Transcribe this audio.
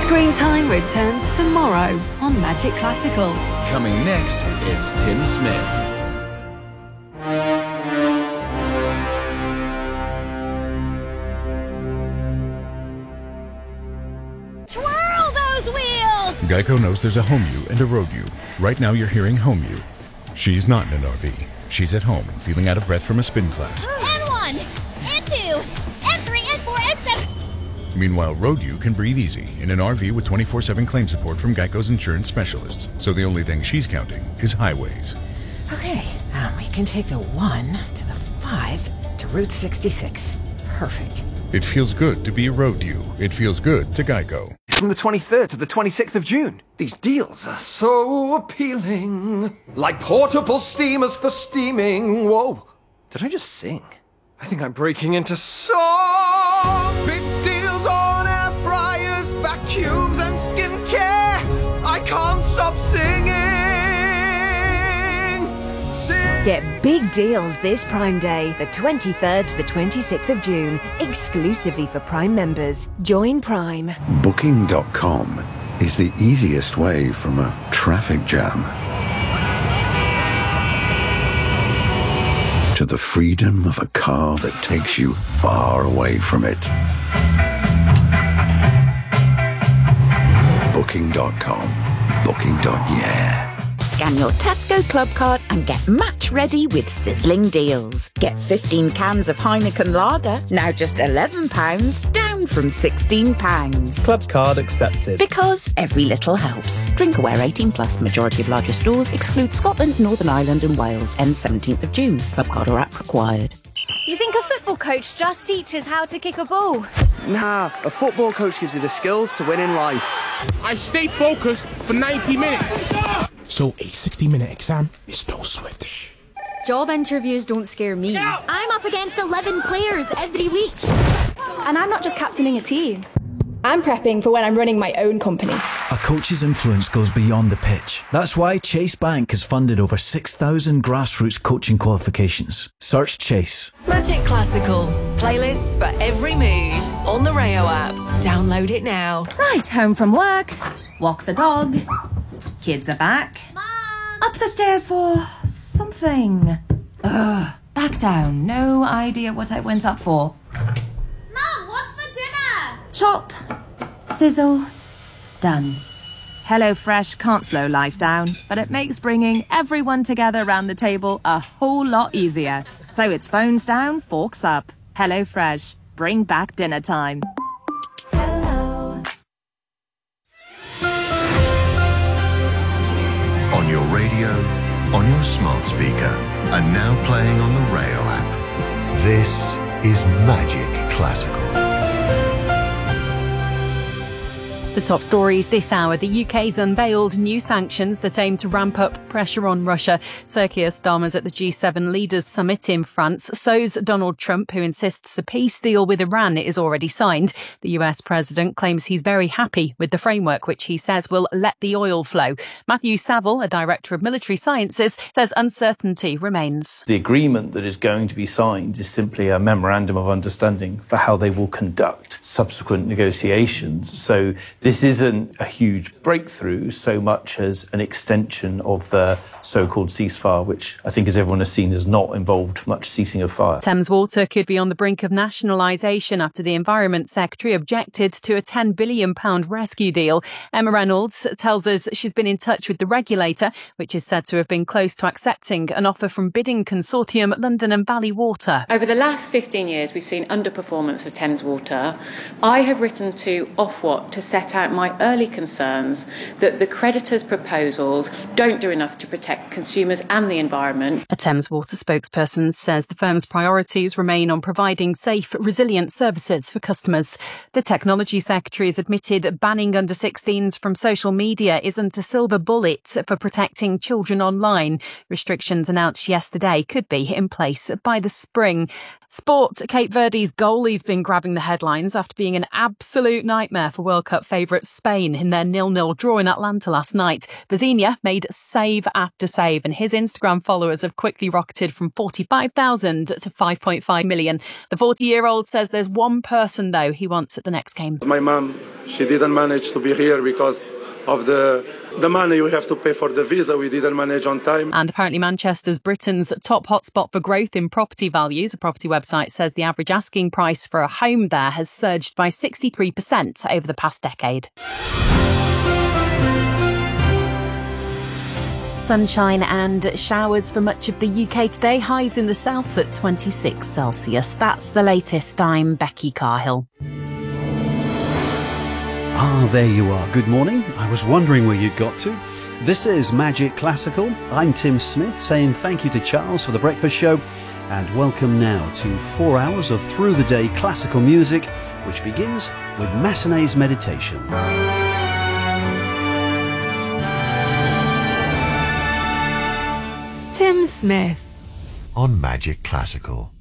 Screen Time returns tomorrow on Magic Classical. Coming next, it's Tim Smith. Twirl those wheels! Geico knows there's a home you and a road you. Right now you're hearing home you. She's not in an RV. She's at home, feeling out of breath from a spin class. N1, N2, N3, N4, N7. Meanwhile, road you can breathe easy in an RV with 24/7 claim support from Geico's insurance specialists. So the only thing she's counting is highways. Okay, we can take the 1 to the 5 to Route 66. Perfect. It feels good to be a road you. It feels good to Geico. From the 23rd to the 26th of June. These deals are so appealing. Like portable steamers for steaming. Whoa. Did I just sing? I think I'm breaking into song. Big deals on air fryers, vacuums and skincare. I can't stop singing. Get big deals this Prime Day, the 23rd to the 26th of June, exclusively for Prime members. Join Prime. Booking.com is the easiest way from a traffic jam to the freedom of a car that takes you far away from it. Booking.com. Booking.yeah. Scan your Tesco Club card and get match ready with sizzling deals. Get 15 cans of Heineken Lager, now just £11, down from £16. Club card accepted. Because every little helps. Drink aware 18 plus. Majority of larger stores exclude Scotland, Northern Ireland and Wales. Ends 17th of June. Club card or app required. You think a football coach just teaches how to kick a ball? Nah, a football coach gives you the skills to win in life. I stay focused for 90 minutes. So a 60-minute exam is no Swedish. Job interviews don't scare me. I'm up against 11 players every week. And I'm not just captaining a team. I'm prepping for when I'm running my own company. A coach's influence goes beyond the pitch. That's why Chase Bank has funded over 6,000 grassroots coaching qualifications. Search Chase. Magic Classical. Playlists for every mood. On the Rayo app. Download it now. Right, home from work. Walk the dog. Kids are back. Mom! Up the stairs for something. Back down. No idea what I went up for. Mom, what's for dinner? Chop. Sizzle. Done. HelloFresh can't slow life down, but it makes bringing everyone together around the table a whole lot easier. So it's phones down, forks up. HelloFresh. Bring back dinner time. On your radio, on your smart speaker, and now playing on the Rayo app. This is Magic Classical. The top stories this hour. The UK's unveiled new sanctions that aim to ramp up pressure on Russia. Sir Keir Starmer's at the G7 Leaders Summit in France. So's Donald Trump, who insists a peace deal with Iran is already signed. The US president claims he's very happy with the framework, which he says will let the oil flow. Matthew Saville, a director of military sciences, says uncertainty remains. The agreement that is going to be signed is simply a memorandum of understanding for how they will conduct subsequent negotiations. So this isn't a huge breakthrough so much as an extension of the so-called ceasefire, which I think, as everyone has seen, has not involved much ceasing of fire. Thames Water could be on the brink of nationalisation after the Environment Secretary objected to a £10 billion rescue deal. Emma Reynolds tells us she's been in touch with the regulator, which is said to have been close to accepting an offer from bidding consortium London and Valley Water. Over the last 15 years, we've seen underperformance of Thames Water. I have written to Ofwat to set out my early concerns that the creditors' proposals don't do enough to protect consumers and the environment. A Thames Water spokesperson says the firm's priorities remain on providing safe, resilient services for customers. The Technology Secretary has admitted banning under-16s from social media isn't a silver bullet for protecting children online. Restrictions announced yesterday could be in place by the spring. Sport. Cape Verde's goalie's been grabbing the headlines after being an absolute nightmare for World Cup favourites Spain in their 0-0 draw in Atlanta last night. Vizinha made save after save, and his Instagram followers have quickly rocketed from 45,000 to 5.5 million. The 40-year-old says there's one person, though, he wants at the next game. My mum, She didn't manage to be here because of the money we have to pay for the visa. We didn't manage on time. And apparently Manchester's Britain's top hotspot for growth in property values. A property website says the average asking price for a home there has surged by 63% over the past decade. Sunshine and showers for much of the UK today. Highs in the south at 26 Celsius. That's the latest. I'm Becky Carhill. Ah, there you are. Good morning. I was wondering where you'd got to. This is Magic Classical. I'm Tim Smith, saying thank you to Charles for the breakfast show, and welcome now to 4 hours of through the day classical music, which begins with Massenet's Meditation. Tim Smith on Magic Classical.